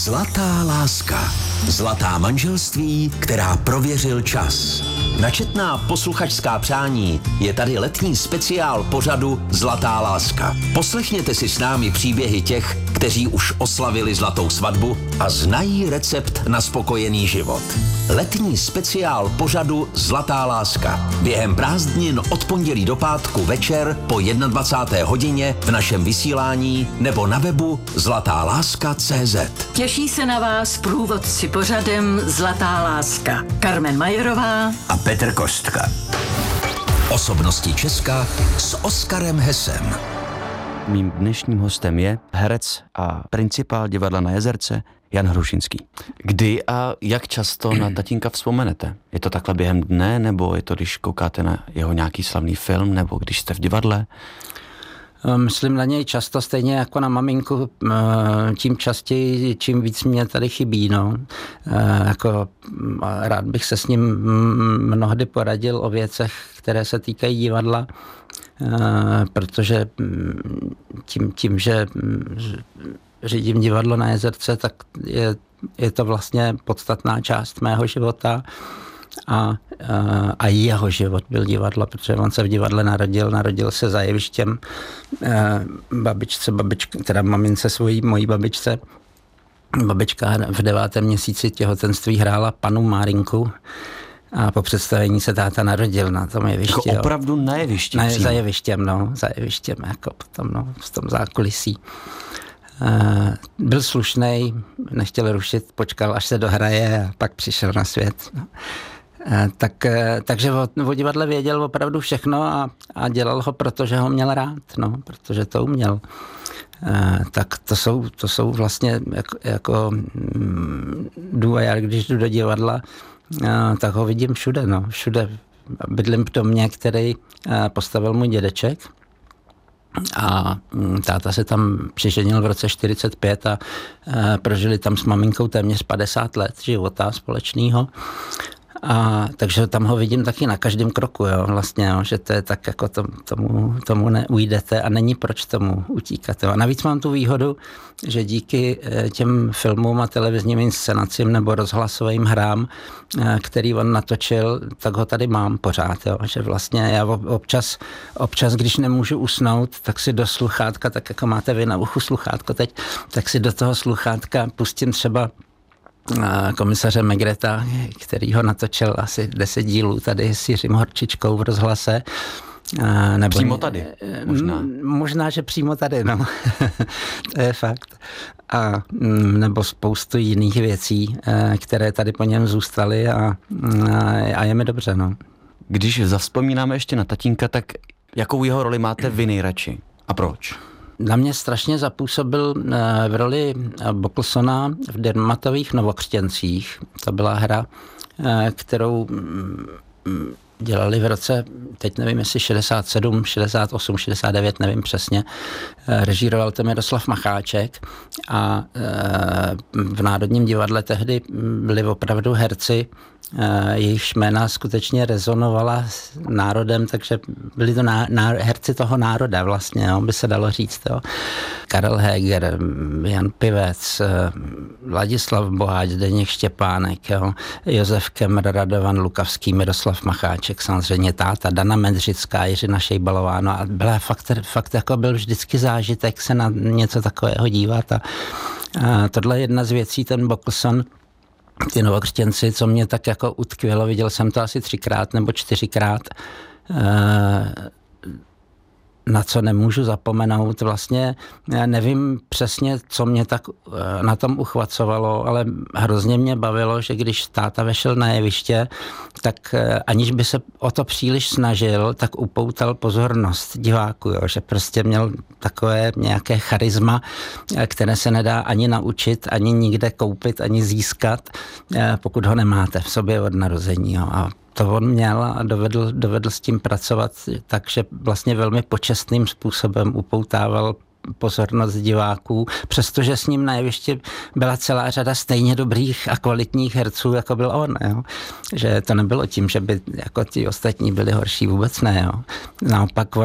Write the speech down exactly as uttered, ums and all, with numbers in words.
Zlatá láska. Zlatá manželství, která prověřil čas. Načetná posluchačská přání je tady letní speciál pořadu Zlatá láska. Poslechněte si s námi příběhy těch, kteří už oslavili zlatou svatbu a znají recept na spokojený život. Letní speciál pořadu Zlatá láska. Během prázdnin od pondělí do pátku večer po dvacáté jedné hodině v našem vysílání nebo na webu zlatá láska tečka cé zet. Těší se na vás průvodci pořadem Zlatá láska. Carmen Majerová a Petr Kostka. Osobnosti Česka s Oskarem Hesem. Mým dnešním hostem je herec a principál divadla Na Jezerce Jan Hrušinský. Kdy a jak často na tatínka vzpomenete? Je to takhle během dne, nebo je to, když koukáte na jeho nějaký slavný film, nebo když jste v divadle? Myslím na něj často, stejně jako na maminku, tím častěji, čím víc mě tady chybí. No. Jako, rád bych se s ním mnohdy poradil o věcech, které se týkají divadla, protože tím, tím že řídím divadlo Na Jezerce, tak je, je to vlastně podstatná část mého života. A, a jeho život byl divadlo, protože on se v divadle narodil, narodil se za jevištěm babičce, babička, teda mamince svojí, mojí babičce. Babička v devátém měsíci těhotenství hrála panu Márinku a po představení se táta narodil na tom jevišti. Jako opravdu na jevišti? Na, za jevištěm, no, za jevištěm, jako potom, no, v tom zákulisí. Byl slušnej, nechtěl rušit, počkal, až se dohraje a pak přišel na svět. No. Tak, takže o, o divadle věděl opravdu všechno a, a dělal ho, protože ho měl rád, no, protože to uměl. Tak to jsou, to jsou vlastně jako, jako jdu a já, když jdu do divadla, tak ho vidím všude, no, všude. Bydlím v domě, který postavil můj dědeček. A táta se tam přiženil v roce čtyřicet pět a prožili tam s maminkou téměř padesát let života společného. A takže tam ho vidím taky na každém kroku, jo, vlastně, jo, že to je tak, jako to, tomu, tomu neujdete a není proč tomu utíkat. Jo. A navíc mám tu výhodu, že díky těm filmům a televizním inscenacím nebo rozhlasovým hrám, který on natočil, tak ho tady mám pořád, jo, že vlastně já občas, občas, když nemůžu usnout, tak si do sluchátka, tak jako máte vy na uchu sluchátko teď, tak si do toho sluchátka pustím třeba komisaře Megreta, který ho natočil asi deset dílů tady s Jiřím Horčičkou v rozhlase. Nebo přímo tady, možná. Možná, že přímo tady, no. To je fakt. A nebo spoustu jiných věcí, které tady po něm zůstaly a, a je mi dobře, no. Když zavzpomínáme ještě na tatínka, tak jakou jeho roli máte vy nejradši? A proč? Na mě strašně zapůsobil v roli Boclesona v Dermatových Novokřtěncích. To byla hra, kterou dělali v roce, teď nevím, jestli šedesát sedm, šedesát osm, šedesát devět, nevím přesně. Režíroval to Miroslav Macháček a v Národním divadle tehdy byli opravdu herci, jejichž jména skutečně rezonovala s národem, takže byli to ná, ná, herci toho národa vlastně, jo, by se dalo říct. Jo. Karel Heger, Jan Pivec, Ladislav Boháč, Zdeněk Štěpánek, jo, Josef Kemr, Radovan Lukavský, Miroslav Macháček, samozřejmě táta, Dana Medřická, Jiřina Šejbalová, no a byla fakt, fakt jako byl vždycky zážitek se na něco takového dívat a, a tohle je jedna z věcí, ten Bocleson, ty Novokřtěnci, co mě tak jako utkvělo, viděl jsem to asi třikrát nebo čtyřikrát, na co nemůžu zapomenout. Vlastně já nevím přesně, co mě tak na tom uchvacovalo, ale hrozně mě bavilo, že když táta vešel na jeviště, tak aniž by se o to příliš snažil, tak upoutal pozornost diváků, jo? Že prostě měl takové nějaké charisma, které se nedá ani naučit, ani nikde koupit, ani získat, pokud ho nemáte v sobě od narození. Jo? A to on měl a dovedl, dovedl s tím pracovat tak, že vlastně velmi počestným způsobem upoutával pozornost diváků, přestože s ním na jevišti byla celá řada stejně dobrých a kvalitních herců, jako byl on. Jo? Že to nebylo tím, že by jako ti ostatní byli horší, vůbec ne. Jo? Naopak